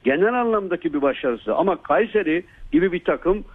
genel anlamdaki bir başarısı. Ama Kayseri gibi bir takım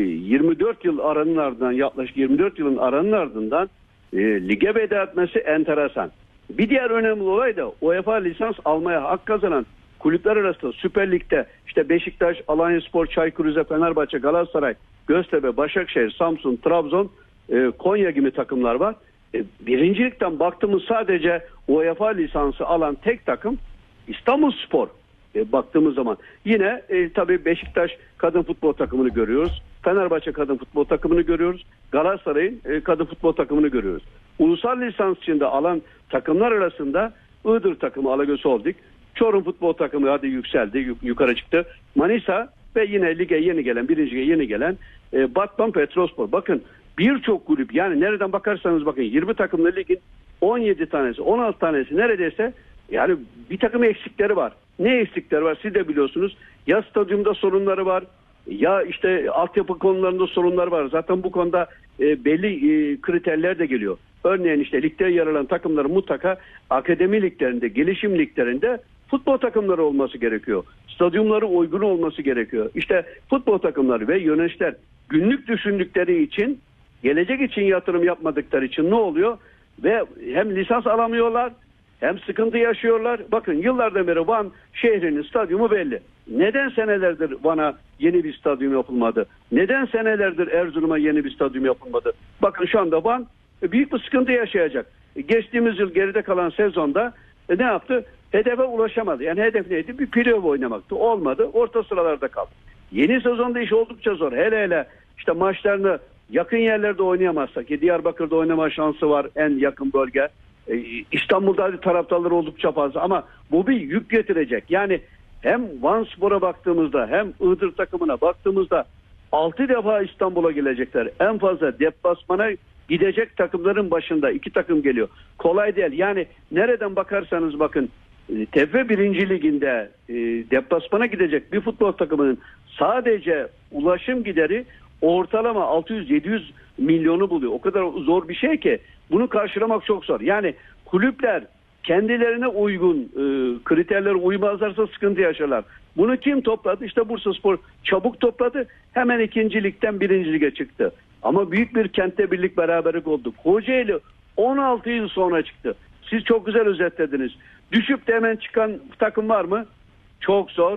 24 yıl aranın ardından, yaklaşık 24 yılın aranın ardından lige veda etmesi enteresan. Bir diğer önemli olay da UEFA lisans almaya hak kazanan kulüpler arasında Süper Lig'de işte Beşiktaş, Alanyaspor, Çaykur Rize, Fenerbahçe, Galatasaray, Göztepe, Başakşehir, Samsun, Trabzon, Konya gibi takımlar var. Birincilikten baktığımız sadece UEFA lisansı alan tek takım İstanbulspor. Baktığımız zaman yine tabii Beşiktaş kadın futbol takımını görüyoruz. Fenerbahçe kadın futbol takımını görüyoruz. Galatasaray'ın kadın futbol takımını görüyoruz. Ulusal lisans içinde alan takımlar arasında Iğdır takımı Alagöz Holding, Çorum futbol takımı hadi yükseldi, yukarı çıktı. Manisa ve yine lige yeni gelen, birinci lige yeni gelen Batman Petrolspor. Bakın birçok kulüp, yani nereden bakarsanız bakın 20 takımlı ligin 17 tanesi, 16 tanesi neredeyse yani bir takım eksikleri var. Ne eksikleri var siz de biliyorsunuz. Ya stadyumda sorunları var, ya işte altyapı konularında sorunlar var. Zaten bu konuda belli kriterler de geliyor. Örneğin işte ligde yer alan takımların mutlaka akademi liglerinde, gelişim liglerinde futbol takımları olması gerekiyor. Stadyumları uygun olması gerekiyor. İşte futbol takımları ve yöneticiler günlük düşündükleri için, gelecek için yatırım yapmadıkları için ne oluyor? Ve hem lisans alamıyorlar, hem sıkıntı yaşıyorlar. Bakın yıllardan beri Van şehrinin stadyumu belli. Neden senelerdir Van'a yeni bir stadyum yapılmadı? Neden senelerdir Erzurum'a yeni bir stadyum yapılmadı? Bakın şu anda Van büyük bir sıkıntı yaşayacak. Geçtiğimiz yıl geride kalan sezonda ne yaptı? Hedefe ulaşamadı. Yani hedef neydi? Bir playoff oynamaktı. Olmadı. Orta sıralarda kaldı. Yeni sezonda iş oldukça zor. Hele işte maçlarını yakın yerlerde oynayamazsak ki Diyarbakır'da oynama şansı var, en yakın bölge. İstanbul'da taraftarları oldukça fazla ama bu bir yük getirecek. Yani hem Vanspor'a baktığımızda hem Iğdır takımına baktığımızda 6 defa İstanbul'a gelecekler. En fazla deplasmana gidecek takımların başında 2 takım geliyor. Kolay değil. Yani nereden bakarsanız bakın TFF 1. Liginde deplasmana gidecek bir futbol takımının sadece ulaşım gideri ortalama 600-700 milyonu buluyor. O kadar zor bir şey ki bunu karşılamak çok zor. Yani kulüpler kendilerine uygun kriterlere uymazlarsa sıkıntı yaşarlar. Bunu kim topladı? İşte Bursaspor çabuk topladı. Hemen 2. ligden 1. lige çıktı. Ama büyük bir kentte birlik beraberlik oldu. Kocaeli 16 yıl sonra çıktı. Siz çok güzel özetlediniz. Düşüp de hemen çıkan takım var mı? Çok zor.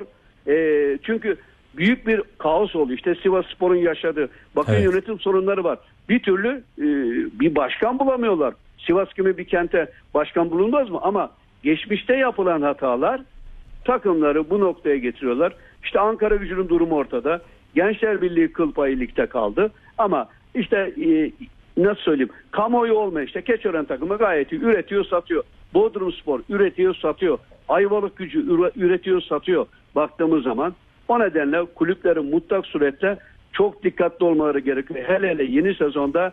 Çünkü büyük bir kaos oldu. İşte Sivasspor'un yaşadığı. Bakın evet, yönetim sorunları var. Bir türlü bir başkan bulamıyorlar. Sivas gibi bir kente başkan bulunmaz mı? Ama geçmişte yapılan hatalar takımları bu noktaya getiriyorlar. İşte Ankaragücü'nün durumu ortada. Gençler Birliği kıl payı ligde kaldı. Ama işte nasıl söyleyeyim? Kamuoyu olmayan işte Keçiören takımı gayet iyi üretiyor, satıyor. Bodrumspor üretiyor, satıyor. Ayvalıkgücü üretiyor, satıyor. Baktığımız zaman o nedenle kulüplerin mutlak surette çok dikkatli olmaları gerekiyor. Hele yeni sezonda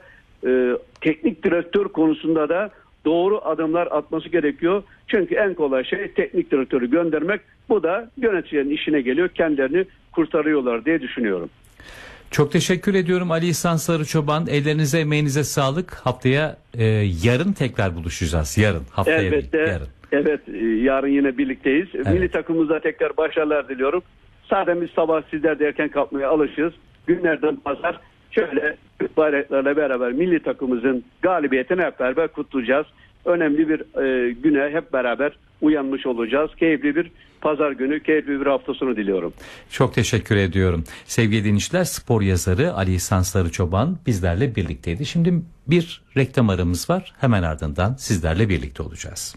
teknik direktör konusunda da doğru adımlar atması gerekiyor. Çünkü en kolay şey teknik direktörü göndermek. Bu da yöneticilerin işine geliyor. Kendilerini kurtarıyorlar diye düşünüyorum. Çok teşekkür ediyorum Ali İhsan Sarıçoban. Ellerinize, emeğinize sağlık. Haftaya yarın tekrar buluşacağız. Yarın haftaya. Elbette. Yarın. Evet, yarın yine birlikteyiz. Evet. Milli takımımıza tekrar başarılar diliyorum. Zaten biz sabah sizler de erken kalkmaya alışırız. Günlerden pazar şöyle bayraklarla beraber milli takımımızın galibiyetini hep beraber kutlayacağız. Önemli bir güne hep beraber uyanmış olacağız. Keyifli bir pazar günü, keyifli bir hafta sonu diliyorum. Çok teşekkür ediyorum. Sevgili dinleyiciler, spor yazarı Ali İhsan Sarıçoban bizlerle birlikteydi. Şimdi bir reklam aramız var. Hemen ardından sizlerle birlikte olacağız.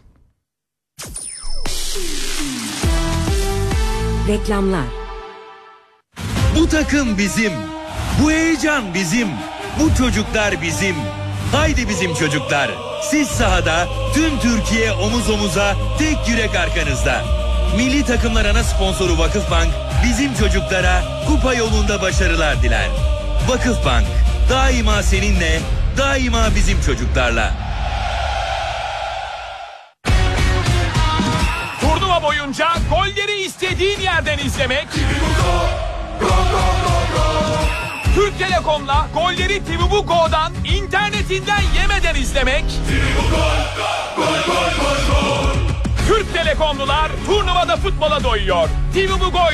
Reklamlar. Bu takım bizim. Bu heyecan bizim. Bu çocuklar bizim. Haydi bizim çocuklar. Siz sahada, tüm Türkiye omuz omuza, tek yürek arkanızda. Milli takımlar ana sponsoru Vakıfbank bizim çocuklara kupa yolunda başarılar diler. Vakıfbank daima seninle, daima bizim çocuklarla. Turnuva boyunca golleri istediğin yerden izlemek. Türk Telekom'la golleri TV Go'dan internetinden yemeden izlemek. Türk Telekomlular turnuvada futbola doyuyor. TV Go